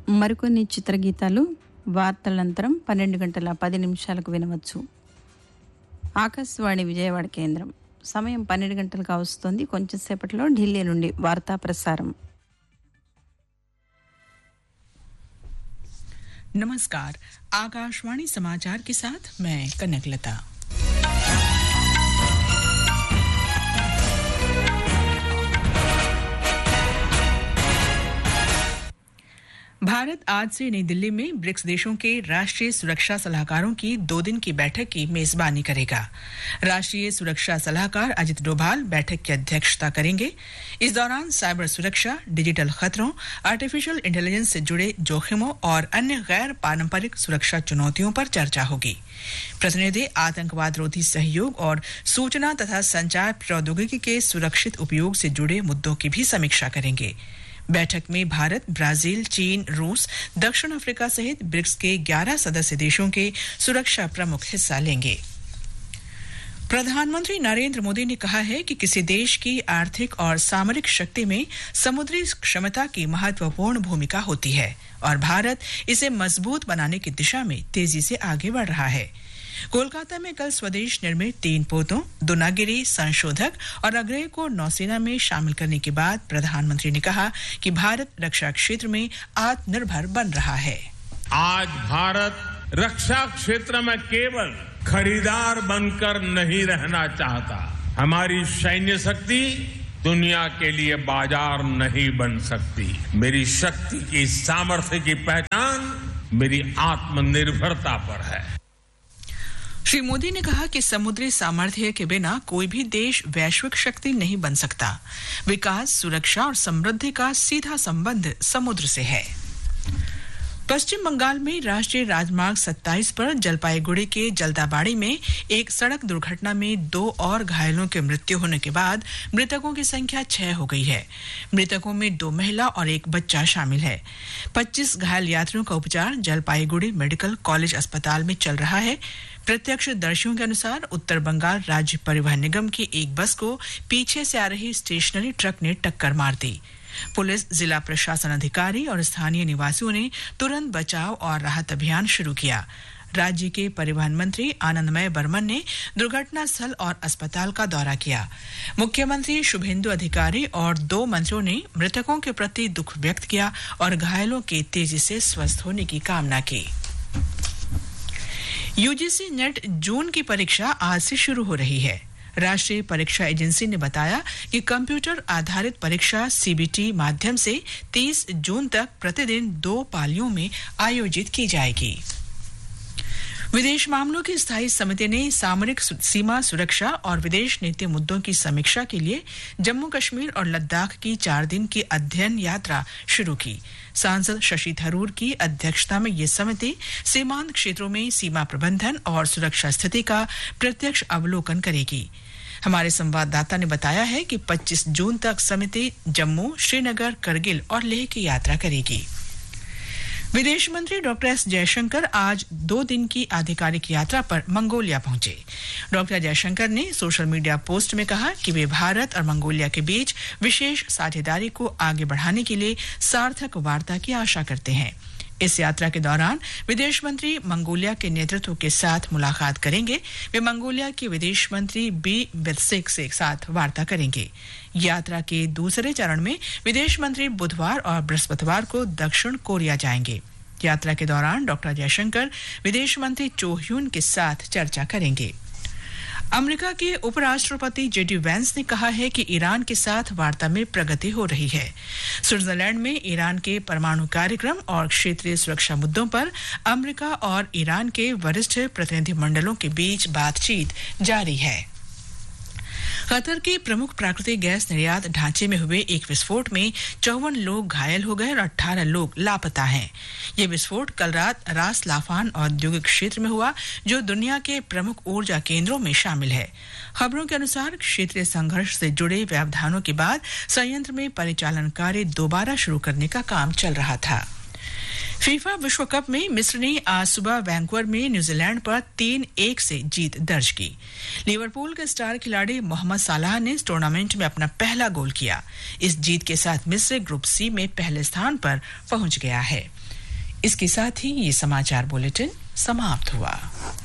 మరికొన్ని చిత్రగీతాలు వార్తలంతరం 12:10 వినవచ్చు. ఆకాశవాణి విజయవాడ కేంద్రం. సమయం 12 గంటలు కావస్తోంది. కొంచెం సేపట్లో ఢిల్లీ నుండి వార్తా ప్రసారం. नमस्कार, आकाशवाणी समाचार के साथ मैं कनकलता। भारत आज से नई दिल्ली में ब्रिक्स देशों के राष्ट्रीय सुरक्षा सलाहकारों की 2 दिन की बैठक की मेजबानी करेगा। राष्ट्रीय सुरक्षा सलाहकार अजित डोभाल बैठक की अध्यक्षता करेंगे। इस दौरान साइबर सुरक्षा, डिजिटल खतरों, आर्टिफिशियल इंटेलिजेंस से जुड़े जोखिमों और अन्य गैर पारंपरिक सुरक्षा चुनौतियों पर चर्चा होगी। प्रतिनिधि आतंकवाद रोधी सहयोग और सूचना तथा संचार प्रौद्योगिकी के सुरक्षित उपयोग से जुड़े मुद्दों की भी समीक्षा करेंगे। बैठक में भारत, ब्राजील, चीन, रूस, दक्षिण अफ्रीका सहित ब्रिक्स के 11 सदस्य देशों के सुरक्षा प्रमुख हिस्सा लेंगे। प्रधानमंत्री नरेंद्र मोदी ने कहा है कि किसी देश की आर्थिक और सामरिक शक्ति में समुद्री क्षमता की महत्वपूर्ण भूमिका होती है और भारत इसे मजबूत बनाने की दिशा में तेजी से आगे बढ़ रहा है। कोलकाता में कल स्वदेश निर्मित 3 पोतों, दुनागिरी, संशोधक और अग्रेय को नौसेना में शामिल करने के बाद प्रधानमंत्री ने कहा कि भारत रक्षा क्षेत्र में आत्मनिर्भर बन रहा है। आज भारत रक्षा क्षेत्र में केवल खरीदार बनकर नहीं रहना चाहता। हमारी सैन्य शक्ति दुनिया के लिए बाजार नहीं बन सकती। मेरी शक्ति की सामर्थ्य की पहचान मेरी आत्मनिर्भरता पर है। श्री मोदी ने कहा कि समुद्री सामर्थ्य के बिना कोई भी देश वैश्विक शक्ति नहीं बन सकता। विकास, सुरक्षा और समृद्धि का सीधा संबंध समुद्र से है। पश्चिम बंगाल में राष्ट्रीय राजमार्ग 27 पर जलपाईगुड़ी के जल्दाबाड़ी में एक सड़क दुर्घटना में 2 और घायलों की मृत्यु होने के बाद मृतकों की संख्या 6 हो गई है। मृतकों में 2 महिला और 1 बच्चा शामिल है। 25 घायल यात्रियों का उपचार जलपाईगुड़ी मेडिकल कॉलेज अस्पताल में चल रहा है। प्रत्यक्षदर्शियों के अनुसार उत्तर बंगाल राज्य परिवहन निगम की एक बस को पीछे से आ रही स्टेशनरी ट्रक ने टक्कर मार दी। पुलिस, जिला प्रशासन अधिकारी और स्थानीय निवासियों ने तुरंत बचाव और राहत अभियान शुरू किया। राज्य के परिवहन मंत्री आनंदमय बर्मन ने दुर्घटना स्थल और अस्पताल का दौरा किया। मुख्यमंत्री शुभेंदु अधिकारी और 2 मंत्रियों ने मृतकों के प्रति दुख व्यक्त किया और घायलों के तेजी से स्वस्थ होने की कामना की। यूजीसी नेट जून की परीक्षा आज से शुरू हो रही है। राष्ट्रीय परीक्षा एजेंसी ने बताया कि कंप्यूटर आधारित परीक्षा सीबीटी माध्यम से 30 जून तक प्रतिदिन 2 पालियों में आयोजित की जाएगी। विदेश मामलों की स्थायी समिति ने सामरिक सीमा सुरक्षा और विदेश नीति मुद्दों की समीक्षा के लिए जम्मू कश्मीर और लद्दाख की 4 दिन की अध्ययन यात्रा शुरू की। सांसद शशि थरूर की अध्यक्षता में ये समिति सीमांत क्षेत्रों में सीमा प्रबंधन और सुरक्षा स्थिति का प्रत्यक्ष अवलोकन करेगी। हमारे संवाददाता ने बताया है कि 25 जून तक समिति जम्मू, श्रीनगर, करगिल और लेह की यात्रा करेगी। विदेश मंत्री डॉक्टर एस जयशंकर आज 2 दिन की आधिकारिक यात्रा पर मंगोलिया पहुंचे। डॉक्टर जयशंकर ने सोशल मीडिया पोस्ट में कहा कि वे भारत और मंगोलिया के बीच विशेष साझेदारी को आगे बढ़ाने के लिए सार्थक वार्ता की आशा करते हैं। इस यात्रा के दौरान विदेश मंत्री मंगोलिया के नेतृत्व के साथ मुलाकात करेंगे। वे मंगोलिया के विदेश मंत्री बी बिल्सिक से साथ वार्ता करेंगे। यात्रा के दूसरे चरण में विदेश मंत्री बुधवार और बृहस्पतिवार को दक्षिण कोरिया जाएंगे। यात्रा के दौरान डॉक्टर जयशंकर विदेश मंत्री चो ह्यून के साथ चर्चा करेंगे। अमेरिका के उपराष्ट्रपति जेडी वैंस ने कहा है कि ईरान के साथ वार्ता में प्रगति हो रही है। स्विट्जरलैंड में ईरान के परमाणु कार्यक्रम और क्षेत्रीय सुरक्षा मुद्दों पर अमेरिका और ईरान के वरिष्ठ प्रतिनिधिमंडलों के बीच बातचीत जारी है। कतर के प्रमुख प्राकृतिक गैस निर्यात ढांचे में हुए एक विस्फोट में 54 लोग घायल हो गए और 18 लोग लापता हैं। ये विस्फोट कल रात रास लाफान औद्योगिक क्षेत्र में हुआ, जो दुनिया के प्रमुख ऊर्जा केंद्रों में शामिल है। खबरों के अनुसार क्षेत्रीय संघर्ष से जुड़े व्यवधानों के बाद संयंत्र में परिचालन कार्य दोबारा शुरू करने का काम चल रहा था। फीफा विश्व कप में मिस्र ने आज सुबह वैंकूवर में न्यूजीलैंड पर 3-1 से जीत दर्ज की। लिवरपूल के स्टार खिलाड़ी मोहम्मद सालाह ने इस टूर्नामेंट में अपना पहला गोल किया। इस जीत के साथ मिस्र ग्रुप सी में पहले स्थान पर पहुंच गया है। इसके साथ ही ये समाचार बुलेटिन समाप्त हुआ।